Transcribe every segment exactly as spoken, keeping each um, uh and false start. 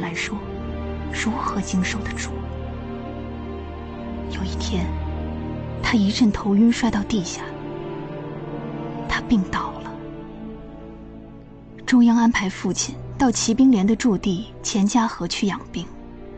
来说，如何经受得住？有一天，他一阵头晕摔到地下，他病倒了。中央安排父亲到骑兵连的驻地钱家河去养病。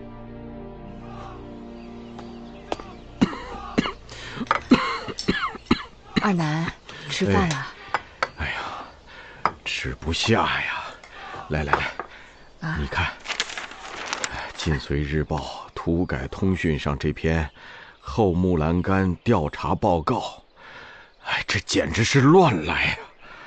二南，吃饭了？ 哎，哎呀，吃不下呀！来来来，啊、你看，《晋绥日报》土改通讯上这篇后木栏杆调查报告，哎，这简直是乱来呀！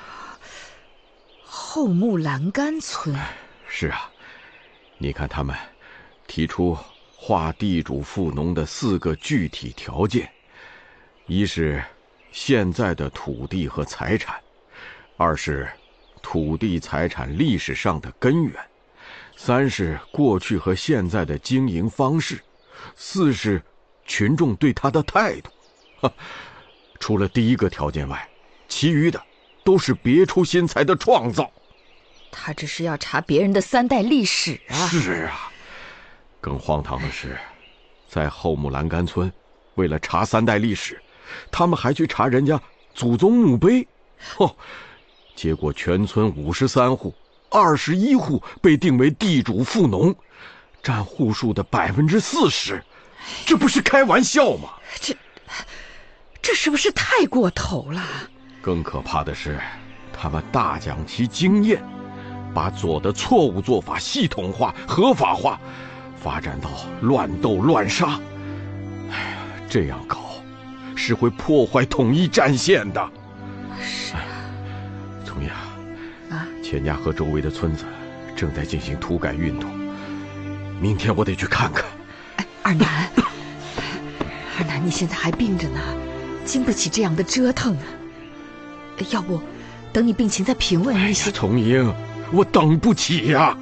后木栏杆村， 是啊，你看他们提出划地主富农的四个具体条件：一是现在的土地和财产，二是土地财产历史上的根源，三是过去和现在的经营方式，四是群众对他的态度。除了第一个条件外，其余的都是别出心裁的创造。 他这是要查别人的三代历史啊！ 是啊，更荒唐的是，在后木栏杆村，为了查三代历史，他们还去查人家祖宗墓碑。哦，结果全村五十三户，二十一户被定为地主富农，占户数的百分之四十，这不是开玩笑吗？ 这，这是不是太过头了？ 更可怕的是，他们大讲其经验，把左的错误做法系统化、合法化，发展到乱斗乱杀。哎呀，这样搞是会破坏统一战线的。 是啊， 从呀，啊，钱家河周围的村子正在进行土改运动，明天我得去看看。 哎，二南，二南，你现在还病着呢，经不起这样的折腾啊。要不，等你病情再平稳一些。 哎、崇英，我等不起呀！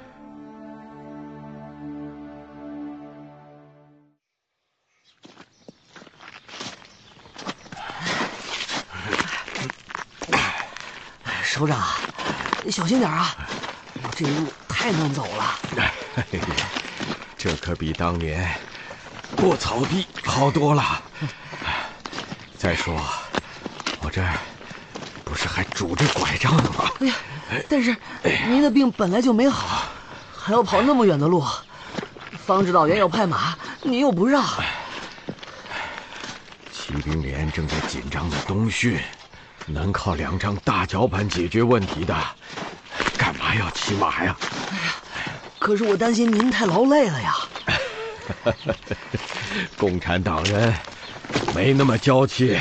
首长，小心点啊！这路太难走了。 哎呀，这可比当年过草地好多了。再说，我这不是还拄着拐杖呢吗？ 哎呀，但是您的病本来就没好，还要跑那么远的路，方指导员要派马，您又不让。 骑兵连正在紧张的冬训，能靠两张大脚板解决问题的，干嘛要骑马呀？ 哎呀，可是我担心您太劳累了呀。 共产党人没那么娇气。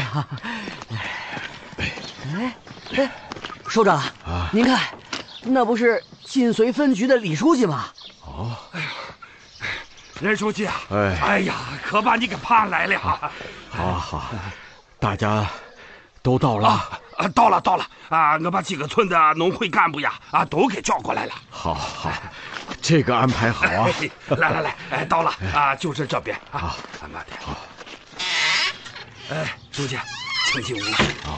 哎哎，首长，啊、您看，那不是晋绥分局的李书记吗？ 哦， 哎呀，任书记啊， 哎， 哎呀，可把你给盼来了。 好好，大家都到了。 啊啊，到了到了啊！我把几个村的农会干部呀啊都给叫过来了。 好好，这个安排好啊！ 哎、来来来，哎，到了啊，就是这边啊。 好， 慢点。好。哎，书记，请进屋。 好。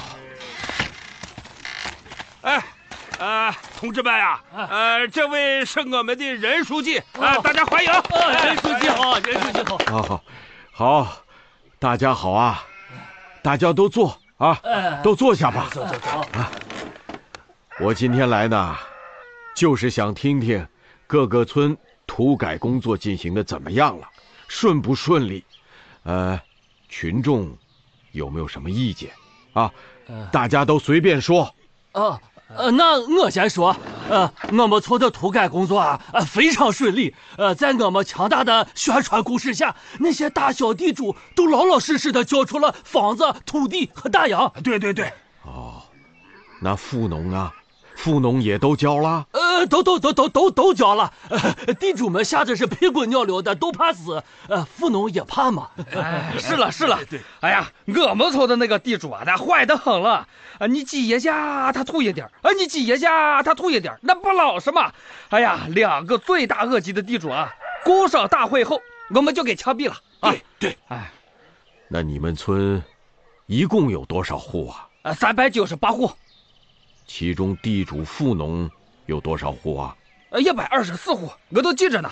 哎，呃，同志们呀、啊，呃，这位是我们的任书记，啊、呃，大家欢迎。 任书记好，任书记好。 好好好，大家好啊！大家都坐。啊，都坐下吧。 坐坐坐啊！我今天来呢，就是想听听各个村土改工作进行的怎么样了，顺不顺利？呃，群众有没有什么意见？啊，大家都随便说。 哦，呃，那我先说，呃，我们村的土改工作啊，呃，非常顺利。呃，在我们强大的宣传攻势下，那些大小地主都老老实实的交出了房子、土地和大洋。 对对对。 哦，那富农呢？富农也都交了？ 呃，都都都都都都交了。呃，地主们吓得是屁滚尿流的，都怕死。呃，富农也怕嘛。 哎，是了是了。对，哎呀，我们村的那个地主啊，他坏得很了。啊，你挤一下他吐一点，啊，你挤一下他吐一点，那不老实嘛？哎呀，两个罪大恶极的地主啊，工商大会后我们就给枪毙了。 啊、对对， 哎，那你们村一共有多少户啊？ 啊，三百九十八户。 其中地主富农有多少户啊？ 呃，一百二十四户，我都记着呢。